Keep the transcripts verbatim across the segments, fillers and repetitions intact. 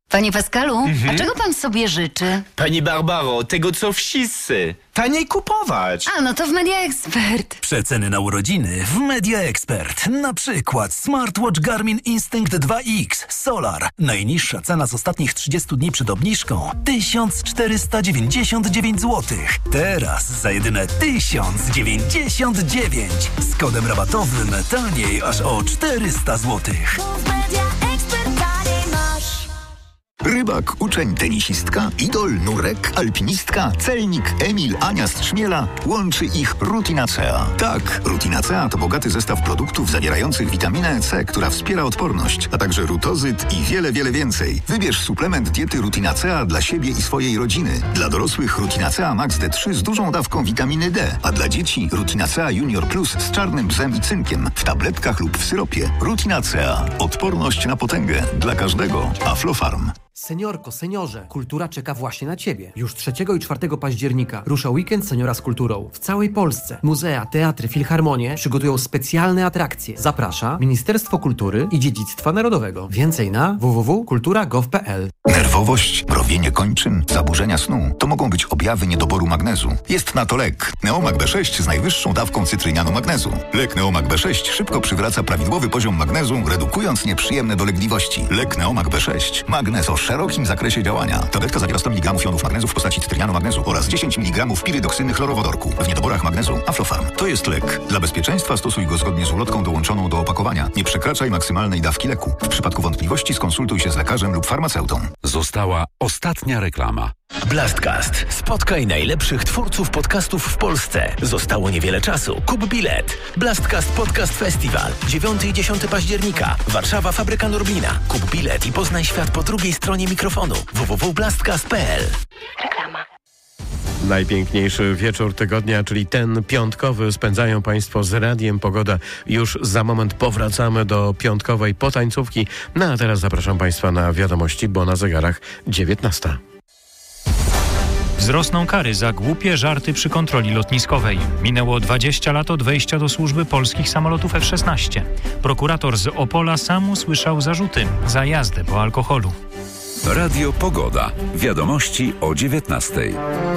Panie Pascalu, Mhm. a czego pan sobie życzy? Pani Barbaro, tego co wszyscy. Taniej kupować. A, no to w Media Expert. Przeceny na urodziny w Media Expert. Na przykład smartwatch Garmin Instinct dwa X Solar. Najniższa cena z ostatnich trzydziestu dni przed obniżką tysiąc czterysta dziewięćdziesiąt dziewięć złotych. Teraz za jedyne tysiąc dziewięćdziesiąt dziewięć. Z kodem rabatowym taniej aż o czterysta złotych. Rybak, uczeń, tenisistka, idol, nurek, alpinistka, celnik, Emil, Ania z Trzmiela. Łączy ich Rutinacea. Tak, Rutinacea to bogaty zestaw produktów zawierających witaminę C, która wspiera odporność, a także rutozyt i wiele, wiele więcej. Wybierz suplement diety Rutinacea dla siebie i swojej rodziny. Dla dorosłych Rutinacea Max D trzy z dużą dawką witaminy D, a dla dzieci Rutinacea Junior Plus z czarnym bzem i cynkiem w tabletkach lub w syropie. Rutinacea. Odporność na potęgę. Dla każdego. Aflofarm. Seniorko, seniorze, kultura czeka właśnie na Ciebie. Już trzeciego i czwartego października rusza weekend Seniora z kulturą. W całej Polsce muzea, teatry, filharmonie przygotują specjalne atrakcje. Zaprasza Ministerstwo Kultury i Dziedzictwa Narodowego. Więcej na w w w kropka kultura kropka gov kropka p l. Nerwowość, mrowienie kończyn, zaburzenia snu to mogą być objawy niedoboru magnezu. Jest na to lek. Neomag B sześć z najwyższą dawką cytrynianu magnezu. Lek Neomag B sześć szybko przywraca prawidłowy poziom magnezu, redukując nieprzyjemne dolegliwości. Lek Neomag B sześć. Magnez o szerokim zakresie działania. Tabletka zawiera sto miligramów jonów magnezu w postaci cytrynianu magnezu oraz dziesięć miligramów pirydoksyny chlorowodorku. W niedoborach magnezu Aflofarm. To jest lek. Dla bezpieczeństwa stosuj go zgodnie z ulotką dołączoną do opakowania. Nie przekraczaj maksymalnej dawki leku. W przypadku wątpliwości skonsultuj się z lekarzem lub farmaceutą. Została ostatnia reklama. Blastcast. Spotkaj najlepszych twórców podcastów w Polsce. Zostało niewiele czasu. Kup bilet. Blastcast Podcast Festival. dziewiątego i dziesiątego października. Warszawa, Fabryka Norblina. Kup bilet i poznaj świat po drugiej stronie mikrofonu. w w w kropka blastcast kropka p l. Reklama. Najpiękniejszy wieczór tygodnia, czyli ten piątkowy, spędzają Państwo z Radiem Pogoda. Już za moment powracamy do piątkowej potańcówki. No a teraz zapraszam Państwa na wiadomości, bo na zegarach dziewiętnasta. Wzrosną kary za głupie żarty przy kontroli lotniskowej. Minęło dwadzieścia lat od wejścia do służby polskich samolotów F szesnaście. Prokurator z Opola sam usłyszał zarzuty za jazdę po alkoholu. Radio Pogoda. Wiadomości o dziewiętnastej.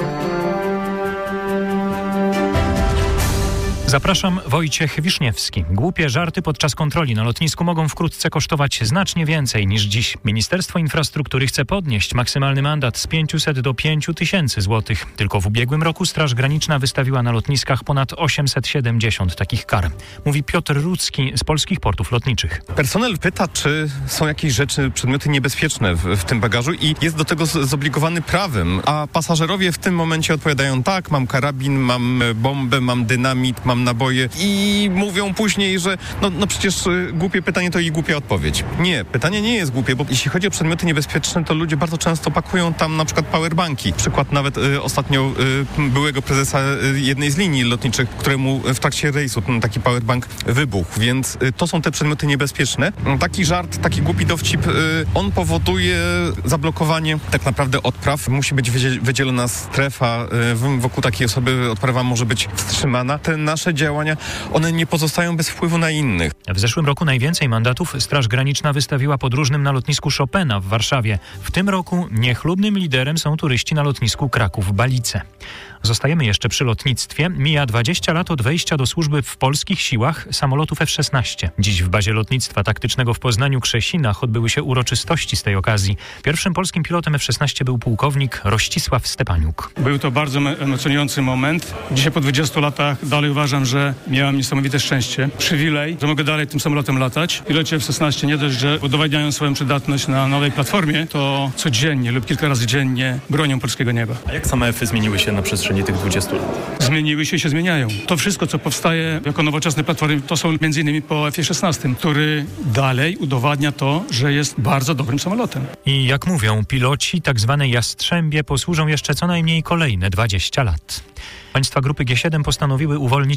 Zapraszam, Wojciech Wiszniewski. Głupie żarty podczas kontroli na lotnisku mogą wkrótce kosztować znacznie więcej niż dziś. Ministerstwo Infrastruktury chce podnieść maksymalny mandat z pięciuset do pięciu tysięcy złotych. Tylko w ubiegłym roku Straż Graniczna wystawiła na lotniskach ponad osiemset siedemdziesiąt takich kar. Mówi Piotr Rudzki z Polskich Portów Lotniczych. Personel pyta, czy są jakieś rzeczy, przedmioty niebezpieczne w, w tym bagażu i jest do tego z, zobligowany prawem. A pasażerowie w tym momencie odpowiadają: tak, mam karabin, mam bombę, mam dynamit, mam naboje i mówią później, że no, no przecież y, głupie pytanie to i głupia odpowiedź. Nie, pytanie nie jest głupie, bo jeśli chodzi o przedmioty niebezpieczne, to ludzie bardzo często pakują tam na przykład powerbanki. Przykład nawet y, ostatnio y, byłego prezesa y, jednej z linii lotniczych, któremu w trakcie rejsu ten taki powerbank wybuchł, więc y, to są te przedmioty niebezpieczne. Taki żart, taki głupi dowcip, y, on powoduje zablokowanie tak naprawdę odpraw. Musi być wydzielona strefa, y, wokół takiej osoby odprawa może być wstrzymana. Te nasze działania, one nie pozostają bez wpływu na innych. W zeszłym roku najwięcej mandatów Straż Graniczna wystawiła podróżnym na lotnisku Chopina w Warszawie. W tym roku niechlubnym liderem są turyści na lotnisku Kraków-Balice. Zostajemy jeszcze przy lotnictwie. Mija dwadzieścia lat od wejścia do służby w polskich siłach samolotów F szesnaście. Dziś w bazie lotnictwa taktycznego w Poznaniu Krzesinach odbyły się uroczystości z tej okazji. Pierwszym polskim pilotem F szesnaście był pułkownik Rościsław Stepaniuk. Był to bardzo emocjonujący moment. Dzisiaj po dwudziestu latach dalej uważam, że miałem niesamowite szczęście, przywilej, że mogę dalej tym samolotem latać. Piloci F szesnaście nie dość, że udowadniają swoją przydatność na nowej platformie, to codziennie lub kilka razy dziennie bronią polskiego nieba. A jak same F-y zmieniły się na przestrzeni tych dwudziestu lat? Zmieniły się i się zmieniają. To wszystko, co powstaje jako nowoczesne platformy, to są między innymi po F szesnaście, który dalej udowadnia to, że jest bardzo dobrym samolotem. I jak mówią piloci, tak zwane jastrzębie posłużą jeszcze co najmniej kolejne dwadzieścia lat. Państwa grupy G siedem postanowiły uwolnić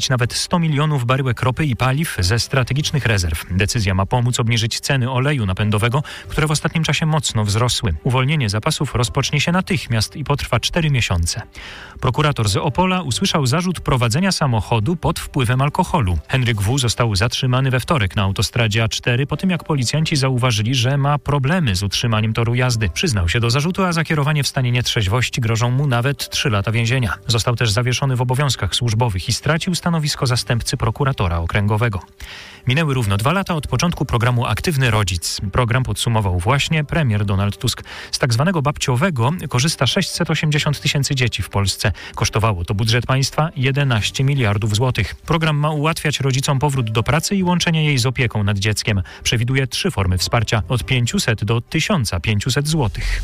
kupić nawet sto milionów baryłek ropy i paliw ze strategicznych rezerw. Decyzja ma pomóc obniżyć ceny oleju napędowego, które w ostatnim czasie mocno wzrosły. Uwolnienie zapasów rozpocznie się natychmiast i potrwa cztery miesiące. Prokurator z Opola usłyszał zarzut prowadzenia samochodu pod wpływem alkoholu. Henryk W. został zatrzymany we wtorek na autostradzie A cztery po tym, jak policjanci zauważyli, że ma problemy z utrzymaniem toru jazdy. Przyznał się do zarzutu, a za kierowanie w stanie nietrzeźwości grożą mu nawet trzy lata więzienia. Został też zawieszony w obowiązkach służbowych i stracił stanowisko zastępcy prokuratora okręgowego. Minęły równo dwa lata od początku programu Aktywny Rodzic. Program podsumował właśnie premier Donald Tusk. Z tak zwanego babciowego korzysta sześćset osiemdziesiąt tysięcy dzieci w Polsce. Kosztowało to budżet państwa jedenaście miliardów złotych. Program ma ułatwiać rodzicom powrót do pracy i łączenie jej z opieką nad dzieckiem. Przewiduje trzy formy wsparcia od pięciuset do tysiąc pięciuset złotych.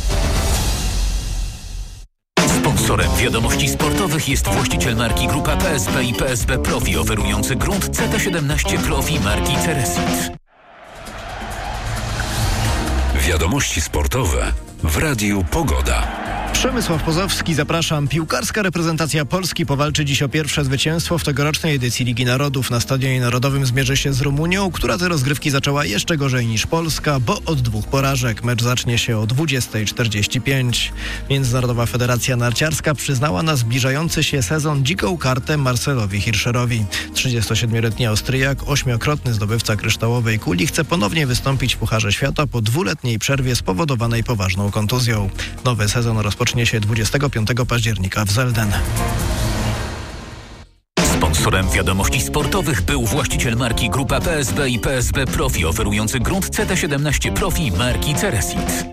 Sponsorem wiadomości sportowych jest właściciel marki Grupa P S B i P S B Profi, oferujący grunt C T siedemnaście Profi marki Ceresit. Wiadomości sportowe w Radiu Pogoda. Przemysław Pozowski, zapraszam. Piłkarska reprezentacja Polski powalczy dziś o pierwsze zwycięstwo w tegorocznej edycji Ligi Narodów. Na Stadionie Narodowym zmierzy się z Rumunią, która te rozgrywki zaczęła jeszcze gorzej niż Polska, bo od dwóch porażek. Mecz zacznie się o dwudziesta czterdzieści pięć. Międzynarodowa Federacja Narciarska przyznała na zbliżający się sezon dziką kartę Marcelowi Hirscherowi. trzydziestosiedmioletni Austriak, ośmiokrotny zdobywca kryształowej kuli, chce ponownie wystąpić w Pucharze Świata po dwuletniej przerwie spowodowanej poważną kontuzją. Nowy sezon rozpocznie się dwudziestego piątego października w Zelden. Sponsorem wiadomości sportowych był właściciel marki Grupa P S B i P S B Profi, oferujący grunt C T siedemnaście Profi marki Ceresit.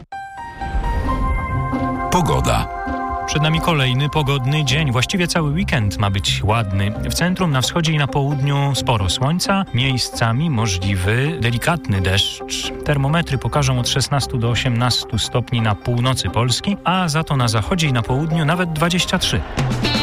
Pogoda. Przed nami kolejny pogodny dzień. Właściwie cały weekend ma być ładny. W centrum, na wschodzie i na południu sporo słońca. Miejscami możliwy delikatny deszcz. Termometry pokażą od szesnastu do osiemnastu stopni na północy Polski, a za to na zachodzie i na południu nawet dwadzieścia trzy.